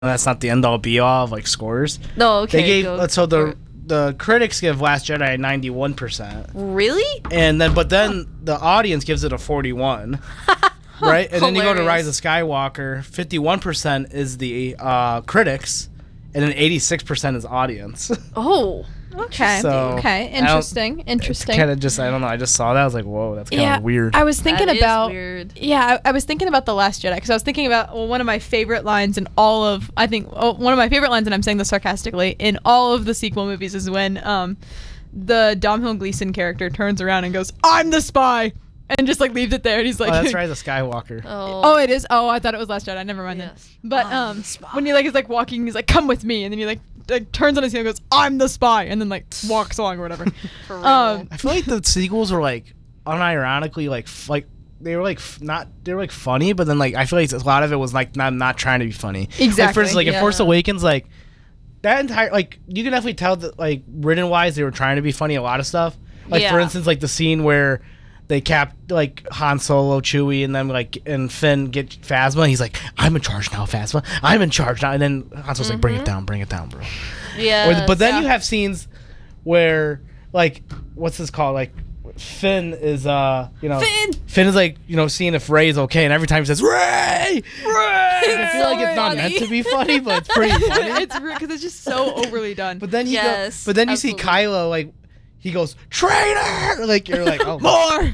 that's not the end all be all of like scores. No, okay. They gave so the critics give Last Jedi a 91%. Really? And then the audience gives it a 41. Right? And then you go to Rise of Skywalker, 51% is the critics, and then 86% is audience. Oh. Okay. So, okay. Interesting. Interesting. Kind of just, I don't know. I just saw that. I was like, whoa, that's kind of weird. I was thinking That is about. weird. Yeah, I was thinking about The Last Jedi because I was thinking about one of my favorite lines in all of. I think one of my favorite lines, and I'm saying this sarcastically, in all of the sequel movies is when the Domhnall Gleeson character turns around and goes, "I'm the spy," and just like leaves it there. And he's like, "Oh, that's Rise of Skywalker." Oh, it is. Oh, I thought it was Last Jedi. Never mind Yes. then. But when he like is like walking, he's like, "Come with me," and then he like turns on his heel and goes, "I'm the spy," and then like walks along or whatever. For real. I feel like the sequels were like unironically like they were like they were like funny, but then like I feel like a lot of it was like not trying to be funny. Exactly. Like, for instance, like in Yeah. Force Awakens, like that entire like you can definitely tell that like written wise they were trying to be funny a lot of stuff. Like for Yeah. instance, like the scene where they capped like Han Solo, Chewie, and then like and Finn get Phasma. He's like, "I'm in charge now, Phasma. I'm in charge now." And then Han Solo's like, bring it down, bro." Yeah. But then you have scenes where like what's this called? Like Finn is Finn is like seeing if Rey's okay, and every time he says Rey, I feel like it's not meant to be funny, but it's pretty funny. It's because it's just so overly done. But then you Yes, but then you see absolutely. Kylo like he goes traitor, like you're like oh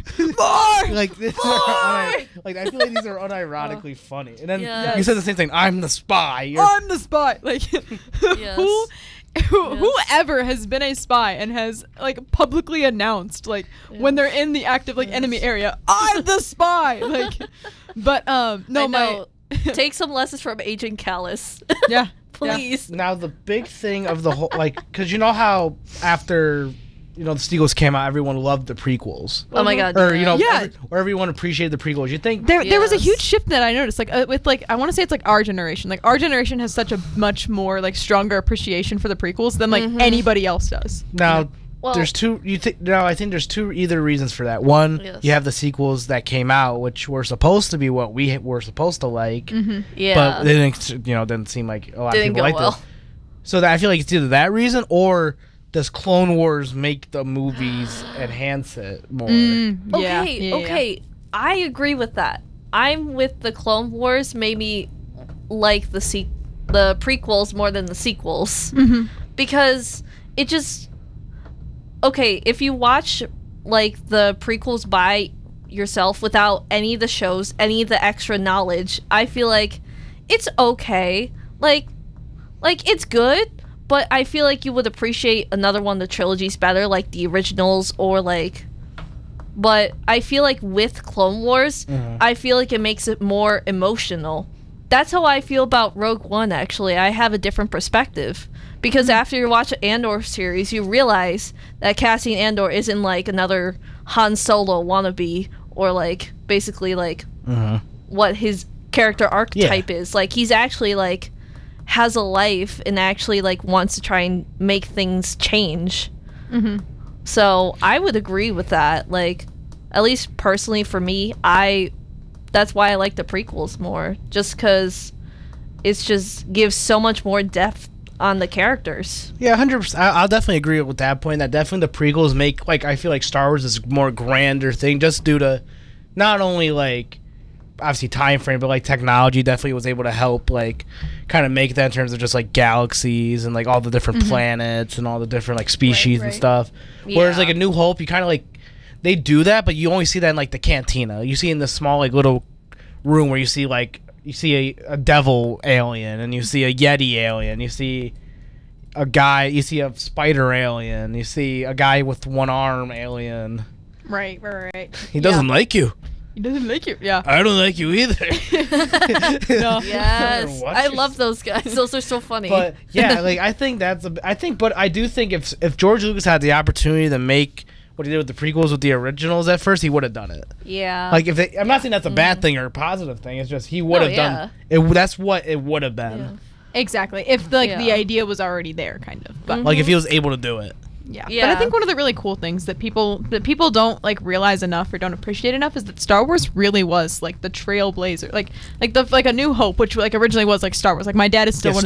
more. like this like I feel like these are unironically funny. And then Yes. you said the same thing. I'm the spy. I'm the spy. Like Yes. whoever has been a spy and has like publicly announced like when they're in the active like enemy area, I'm the spy. Like, but no, I know. Take some lessons from Agent Callus. yeah, Please. Now the big thing of the whole like because you know how after the sequels came out, everyone loved the prequels. Oh my god. Or Yeah. or everyone appreciated the prequels. You think There was a Yes. huge shift that I noticed, like with like I want to say it's like our generation. Like our generation has such a much more like stronger appreciation for the prequels than like anybody else does. now Well- there's two. I think there's two either reasons for that. One, Yes. you have the sequels that came out, which were supposed to be what we were supposed to like, Yeah. but they didn't seem like a lot Didn't of people go liked well. it. So that I feel like it's either that reason or does Clone Wars make the movies enhance it more? Okay. I agree with that. I'm with the Clone Wars. Maybe like the prequels more than the sequels because it just if you watch like the prequels by yourself without any of the shows, any of the extra knowledge, I feel like it's okay. Like it's good, but I feel like you would appreciate another one of the trilogies better, like the originals or like. But I feel like with Clone Wars, I feel like it makes it more emotional. That's how I feel about Rogue One, actually. I have a different perspective. Because after you watch the Andor series, you realize that Cassian Andor isn't like another Han Solo wannabe or like basically like what his character archetype is. Like he's actually like has a life and actually like wants to try and make things change. So I would agree with that. Like, at least personally for me, that's why I like the prequels more. Just because it's just gives so much more depth on the characters. Yeah, 100%. I'll definitely agree with that point. That definitely the prequels make like I feel like Star Wars is a more grander thing, just due to not only like obviously time frame, but like technology definitely was able to help like kind of make that in terms of just like galaxies and like all the different planets and all the different like species and stuff. Whereas Yeah. like a New Hope, you kind of like they do that, but you only see that in like the cantina. You see in the small like little room where you see a devil alien and you see a Yeti alien, you see a guy, you see a spider alien, you see a guy with one arm alien. Right. He doesn't like you. He doesn't like you. Yeah. I don't like you either. No. Yes. Watch I your- love those guys. Those are so funny. But yeah, like I think but I do think if George Lucas had the opportunity to make what he did with the prequels with the originals at first, he would have done it. yeah. Like I'm not saying that's a bad thing or a positive thing. It's just he would have done it. That's what it would have been. Yeah. Exactly. If the Yeah. idea was already there, kind of. But Like if he was able to do it. Yeah. But I think one of the really cool things that people don't like realize enough or don't appreciate enough is that Star Wars really was like the trailblazer, like A New Hope, which like originally was like Star Wars. Like my dad is still one